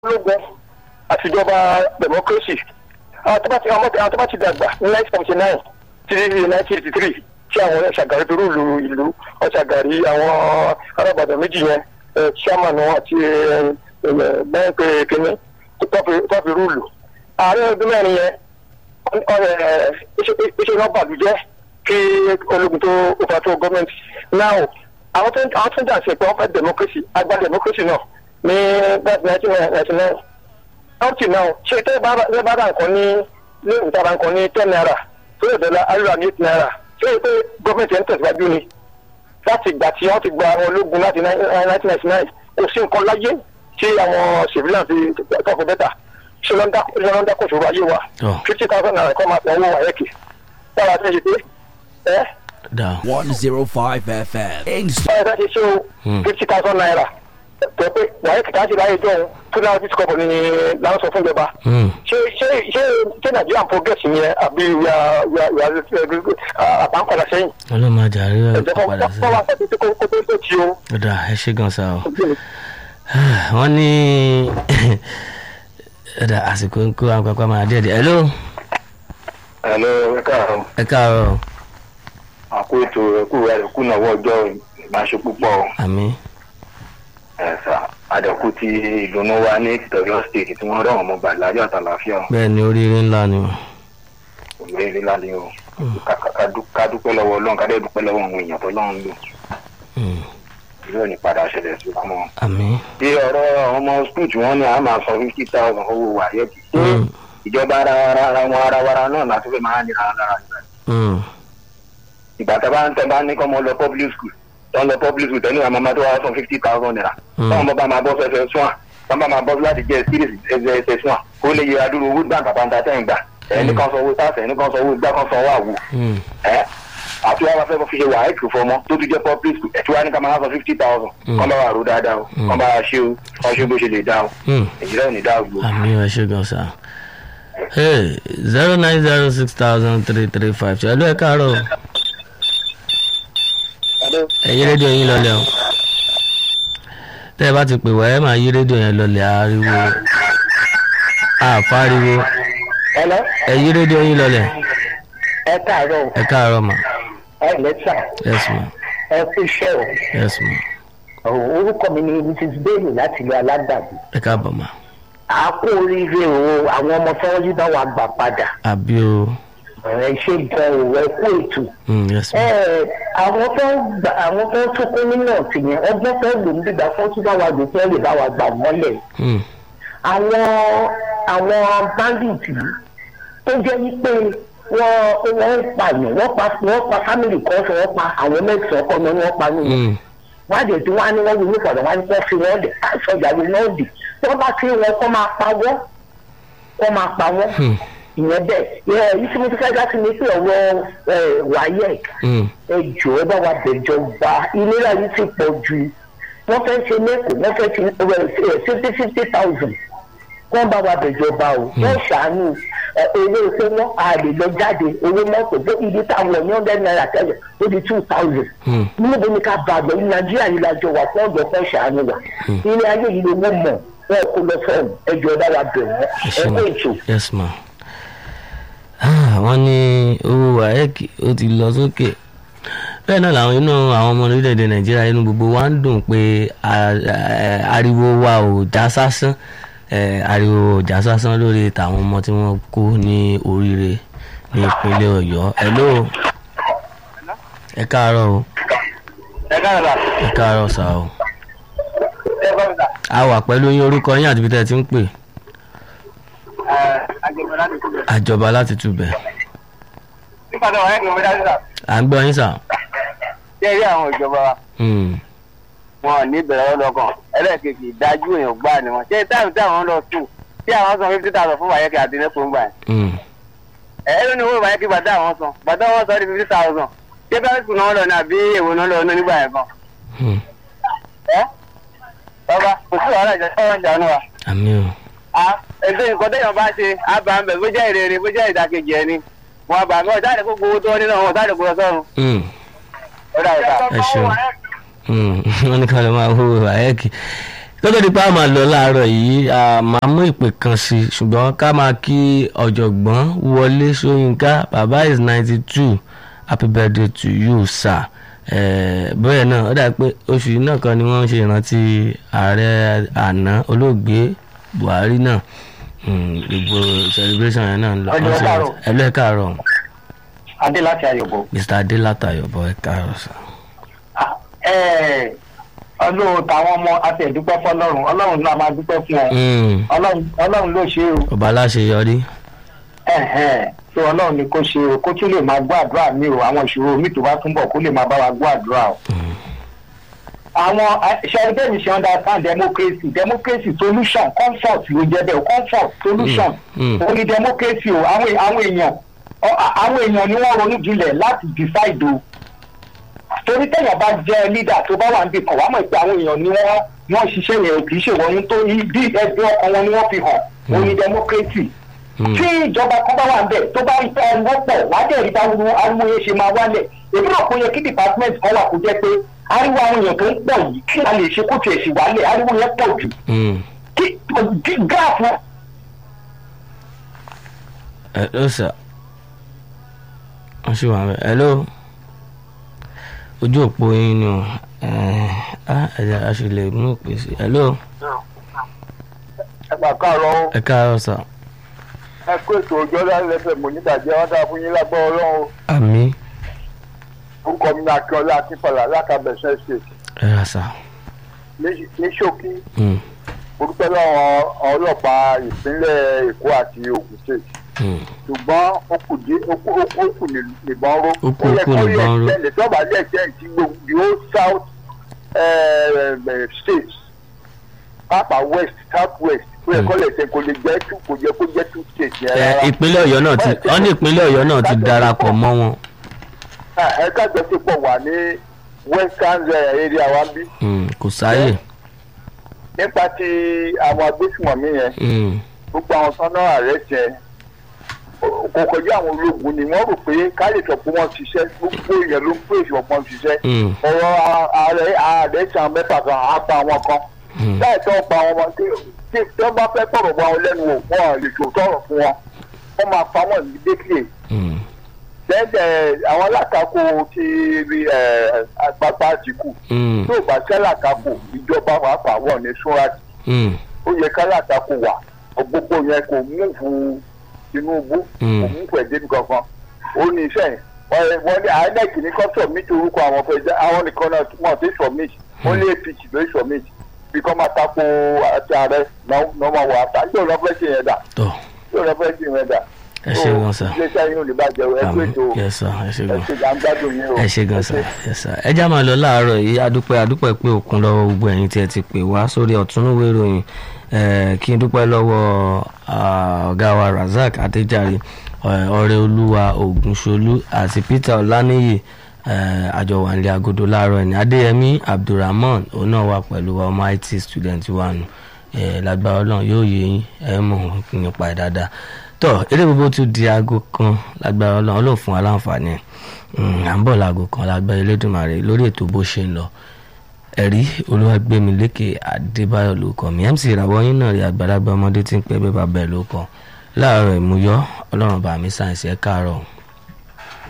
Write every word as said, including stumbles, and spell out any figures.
ológun àtijọba democracy àwọn tó bá ti àwọn tó bá ti dàgbà ní nineteen seventy nine títí di nineteen eighty three tí àwọn ṣàgàrí tó rúlu ìlú ọ̀ṣàgàrí àwọn arábàdàn méjì yẹn chairman wọn àti bẹ́ẹ̀ pé kínní tó fi rúlu ààrẹ ọdún mẹ́rin yẹn iṣẹ́ náà bàlújẹ́ kí ológun tó fà tó gọ́ọ̀mẹ̀ntì now àwọn tó ń jà sí pé wọ́n fẹ́ democracy agbá democracy náà ní nineteen ninety nine up till now ṣe tẹ́ bá bá nǹkan ní ní ìtara nǹkan ní ten naira tó yẹ dọ́là ayélujára ní eight naira ṣé o pé gọ́ọ̀mẹ̀ntì ń tẹ̀síwájú ni láti ìgbà tí wọ́n ti gba àwọn ológun láti nineteen ninety nine kò sí nǹkan láyé tí àwọn civilian fi tọ́kọ̀ bẹ́tà ṣe ló ń dákọ̀ ṣòro ayé wa fifty thousand naira kọ́ máa tẹ̀ owó wáyẹ̀kì táwa ṣe ṣe pé ẹ́. one zero five F M. báyọ̀ ká ṣe ṣe o fifty thousand naira tó pé wáyẹ̀kì ká ṣe láyé jọ òun tó náà ti sọ̀kọ̀ ní láwọn sọ fún ìjọba. ṣé ṣé ṣé ṣé nàìjíríà ń progress yẹn àbí àbáǹpadà sẹ́yìn. ọlọ́mọ àjàrí ẹ̀ padà sí. ẹ̀jẹ̀ kan tó kó tó tó ti o. ọ̀dà ẹ ṣe gan sa o. wọ́n ní ẹ̀dà àsìkò ń kó àwọn pápá máa díẹ̀ díẹ̀. hello. hello ẹ káàárọ̀. ẹ káàárọ̀. àkó ètò ẹ̀kú rẹ̀ kú náà wọ́ ọjọ́ ìmáṣe púpọ̀. àmín. ẹ̀sà àdẹ̀kù ti ìdùnnú wa ní Victoria State tí wọ́n rọ̀ ọmọ bàlá ayé àtàlàáfíà. bẹ́ẹ̀ ni oríire ńlá ni o. oríire ńlá ni o. ká dúpẹ́ lọ́wọ́ Ọlọ́run ká dẹ́ dúpẹ́ lọ́wọ́ àwọn èèyàn tó lọ́run lò. yóò ní padà ṣẹlẹ̀ sí ọmọ. àmín. bí ọ̀rọ̀ ọmọ skul tí wọ́n ní a máa sọ fifty thousand owó wáyẹ̀kì. ìjọba ara ara wọn ara wara náà láti fẹ́ máa ní ara lára ìgbà. ìgbà tá a bá ń tẹ́ bá ní kọ́ mọ́ lọ public school tọ́ lọ public school tẹ́lẹ̀ àwọn ọmọ tó wá fún fifty thousand naira. báwọn ọmọ bá máa bọ́ fẹsẹ̀ sún à bá máa bọ́ láti jẹ́ síríìsì ẹsẹ̀ ẹsẹ̀ sún à kó lè yẹ adúrú owó gbà bàbá ń ta tẹ́ ń gbà ẹni kan sọ owó sáfẹ̀ ẹni kan sọ owó gbà kan sọ owó àwò. àti wàá fẹ́ fi ṣe wàhálà fọmọ tó ti jẹ́ public school ẹ̀tí wàá ní ká máa sọ fifty thousand kọ́ bá wà ró dáadáa o kọ́ bá ṣe o kọ́ ṣe bó ṣe lè dá o èyí náà ní dá o gbó. àmì ẹ ṣe gan sa zero nine zero six thousand three three five ṣe ẹlú ẹ káàárọ̀ ẹ yí rédíò yín lọlẹ̀ o tẹ́ ẹ bá ti pè wá ẹ máa yí rédíò yẹn lọlẹ̀ ariwo àfáriwo ẹ yí rédíò yín lọlẹ̀. ẹ káàárọ̀ ẹ káàárọ̀ ma. ẹ lẹ́tà. yes ma. ẹ kú iṣẹ́ o. yes ma. orúkọ mi ni mrs bailey láti ilé alágbàdo. ẹ káàbọ̀ ma. a kó oríire o àwọn ọmọ fọwọ́ yìí bá wa gbà padà. àbí o. ẹ ṣe gan o ẹ kú ètò. yes ma. ẹ àwọn tó gbà àwọn tó tún kún nínú ọ̀sìn yẹn ọgbọ́n tó lò ní gbígbà fún tí bá wa dùn fún ẹ lè bá wa gbà mọ́lẹ̀. àwọn àwọn bandit tó jẹ́ wípé wọ́n wọ́n ń pààyàn wọ́n pa wọ́n pa family kan fún wọ́n pa àwọn mẹ́sàn-án kọ́ mọ́ ni wọ́n pa nínú. wọ́n á dẹ̀ tí wọ́n á ní wọ́n wí nípa ọ̀dọ̀ wọ́n á ní wọ́n fi wọ́n dẹ̀ sọ̀jà wí náà dì wọ́n bá fi wọn kọ́ máa pa wọ́n kọ́ máa pa wọ́n. ìyẹn bẹ́ẹ̀ ìyẹn yìí tí mo ti fẹ́ dá sí ni pé ọ̀rọ̀ wáyẹ̀k ẹ jọ̀ọ́ ẹ bá wa bẹ̀jọba ìlera yìí ti pọ̀ jù wọ́n fẹ́ ṣe lẹ́kọ̀ọ́ wọ́n fẹ́ ṣe fifty fifty thousand wọ́n bá wa bẹ̀jọba o wọ́n ṣàánú owó ìpè wọn a lè lọ jáde owó mọ́tò bó ibi táwọn ọ̀yàn hundred naira tẹ́lẹ̀ ó di two thousand níbo ni ká bá àgbẹ̀ ní nàìjíríà yìí lájọ wà fún ọ̀dọ̀ fún ṣàánú wa ilé ayé yìí ló wọ́n mọ̀ wọ́n kó lọ fọ́ọ̀mù ẹjọ́ bá wa bẹ̀ wọ́n ẹ kó ètò. yes ma. wọ́n ní owó wáyẹ́kì ó ti lọ sókè bẹ́ẹ̀ náà làwọn inú àwọn ọmọ orílẹ̀-èdè nàìjíríà inú gbogbo wa ń dùn pé ariwo wa ò já sásán ariwo ò já sásán lórí tàwọn ọmọ tí wọ́n kó ní oríire ní ìpínlẹ̀ ọ̀yọ́. hello ẹ káàárọ̀ o. ẹ káàárọ̀. ẹ káàárọ̀ sà o. a wà pẹ̀lú yín orúkọ yín àti bí tẹ́ ẹ ti ń pè. àjọba láti túbẹ̀. à ń gbọ́ yín sà. ṣé rí àwọn ìjọba wa wọn ò ní ìbẹ̀rẹ̀ ọlọ́kàn ẹlẹ́ẹ̀kejì ìdájú èèyàn gbà ni wọn ṣé táìmù táwọn lọ sùn tí àwọn san fifty thousand fún wáyẹ́kì àti nẹ́pọ̀ ń gbà yẹn. ẹ ẹ lónìí owó wáyẹ́kì bàtà àwọn san bàtà wọn sọ di fifty thousand ṣé bẹ́ẹ̀ sùn náà lọ ní àbí èwo náà lọ ní nígbà yẹn kan. ẹ bàbá kò sí wàhálà ìjà ọ̀rọ̀ ìjà náà wa. àmín o. a ètò nǹkan téèyàn bá ṣe àbá ń bẹ̀ bó jẹ́ ìrere bó jẹ́ ìdàkejì ẹni wọn bá mi ọ̀jáde kó gbowó tó nínú wọn ọ̀jáde kó lọ sọ́run. ẹ ṣeun wọ́n ní ká ló máa hó wáyẹ́kì lọ́jọ́ dípá máa lọ láàárọ̀ yìí máa mú ìpè kan sí i ṣùgbọ́n ká máa kí ọ̀jọ̀gbọ́n Wọlé Ṣóyínká bàbá is ninety two happy birthday to you sir. bẹ́ẹ̀ náà ó dàbí pé oṣù yìí náà kan ni wọ́n ń ṣe ìrántí ààrẹ àná olóògbé Buhari náà gbogbo celebration yẹn náà lọ. ẹlú ẹ káàárọ̀. Adé láti Ayọ̀bọ̀. Mr Adé láti Ayọ̀bọ̀ ẹ káàárọ̀ sir. ọlọ́run táwọn ọmọ àti ẹ̀dúpẹ́ fọlọ́run ọlọ́run náà máa dúpẹ́ fún ọ ọlọ́run ló ṣe o. ọba aláṣeyọrí. tó ọlọ́run ni kò ṣe o kó tún lè máa gbọ́ àdúrà mi o àwọn ìṣòro mi tó bá túnbọ̀ kó lè máa bá wa gbọ́ àdúrà o. àwọn ṣẹ́rìndẹ́mì ṣe understand democracy democracy solution comfort ló jẹ́ bẹ́ẹ̀ comfort solution ó ní democracy o àwọn èèyàn àwọn èèyàn ni wọ́n ronú jinlẹ̀ láti decide o. torí téèyàn bá jẹ́ leader tó bá wà níbi kan wàá mọ̀ pé àwọn èèyàn ni wọ́n wọ́n ṣiṣẹ́ yẹn kì í ṣe wọ́n tó bí ẹgbẹ́ ọkàn wọn ni wọ́n fi hàn òun ni democracy. tí ìjọba kan bá wà ń bẹ̀ tó bá ń tẹ ariwo pọ̀ wàá dẹ̀ rí báwo ariwo yẹn ṣe máa wálẹ̀ èmi náà kò yẹ kí department kan wà kó jẹ́ pé ariwo àwọn èèyàn tó ń pọ̀ yìí kí a lè ṣe kó tiẹ̀ sì wálẹ̀ ariwo yẹn pọ̀ jù. kí gáàfù. ẹ ló sà wọ́n ṣì wà ń bẹ̀ ẹ ló ojú òpó yín ni o ẹ̀yà àṣìlè mú pè sí. hello. ẹ gbà káàárọ̀. ẹ káàárọ̀ sà. ẹ kó ètò òjò lálẹ́fẹ̀ mọ̀ nígbàjẹ́ wọn dáa fún yín lágbọ́ ọlọ́run. àmín. orúkọ mi ní akínọlá akínfàlà lákàbẹ̀sẹ̀ ṣe. ẹ rà sà. ní ṣókí. mo dúpẹ́ lọ́wọ́ ọlọ́pàá ìpínlẹ̀ Èkó àti Ògùn state. ṣùgbọ́n ó kù dé ó kù nìbọn ró. ó kù kù nìbọn ró. ẹ̀jẹ̀ tó bá lẹ̀ jẹ́ ti gbogbo the whole south states pápá west south west ó yẹ kó lè ṣe kò lè jẹ́ two kò jẹ́ kó jẹ́ two states yẹn rárá. ìpínlẹ̀ Ọ̀yọ́ náà ti wọ́n ní ìpínlẹ̀ Ọ̀yọ́ náà ti darapọ̀ mọ́ wọn. ẹ̀ka ìjọsìnpọ̀ wà ní western area wa bí. kò sáyè. nípa ti àwọn agbésùmọ̀mí yẹn gbogbo àwọn sọ́nà ààrẹ jẹ kò kọjá àwọn ológun ni wọ́n rò pé káyè sọ pé wọ́n ṣiṣẹ́ gbogbo èèyàn ló ń pè sí ọ̀pọ̀ ṣiṣẹ́ ọ̀rọ̀ ààrẹ ààrẹ ṣàn mẹ́fà kan á pa àwọn kan láì tó pa àwọn ọmọ tí tí wọ́n bá fẹ́ tọ̀rọ̀ bá wọn lẹ́nu wò wọ́n lè tó tọ̀rọ̀ fún wọn wọ́n máa pa wọ́n ní dékìlẹ̀ lẹ́dẹ̀ àwọn alátakò ti rí àgbàgbà àtìkù tó bá ṣẹ́ làtakò ìjọba wà pa wọ́n ní súnrátì ó yẹ ká làtakò wà gbogbo yẹn kò mú fún Tinubu òun pẹ̀ débi kankan ó ní iṣẹ́ yẹn wọ́n ní inec ní kọ́ submit orúkọ àwọn fẹ́ẹ́ àwọn nìkan náà mọ̀ sí submit wọ́n lé apc lórí submit bí kò máa tako àti ààrẹ náà máa wà á yóò lọ fẹ́ ṣe yẹn dà yóò lọ fẹ́ ṣe yẹn dà. ẹ ṣe gan sa ilé iṣẹ́ yín ò ní bàjẹ́ o ẹ pé tó ẹ ṣe gbàgbádùn yín o. ẹ ṣe gan sa ẹ sa ẹ já máa lọ láàárọ̀ yìí adúpẹ́ adúpẹ́ pé òkun lọ́wọ́ gbogbo ẹ̀yin tí ẹ ti pè wá sórí ọ̀túnúwé ìròyìn kí n dúpẹ́ lọ́wọ́ ọ̀gá wa Razak Adéjàre ọ̀rẹ́ olúwa Ògúnṣolú àti Peter Ọláníyì àjọwà nílé agodo láàárọ̀ ẹni Adéyẹmí Abdulrahman òun náà wà pẹ̀lú wa ọmọ I T student wa nù lágbára Ọlọ́run yóò yé yín ẹ mọ̀ nípa ẹ̀ dáadáa tọ́ eré gbogbo tún di aago kan lágbára Ọlọ́run Ọlọ́run fún wa láǹfààní à ń bọ̀ láago kan lágbára Elédùmarè lórí ètò bó ṣe ń lọ ẹ̀rí Olúwagbémilékè Adébáyọ̀ ló kọ́ mi M C ìràwọ̀ yín náà rí àgbàlagbà ọmọdé tí ń pẹ́ bẹ́ẹ̀ bá bẹ́ẹ̀ ló kọ́ láàárọ̀ ìmúyọ́ Ọlọ́run bá mi sáyẹ̀nsì ẹ̀ káàárọ̀.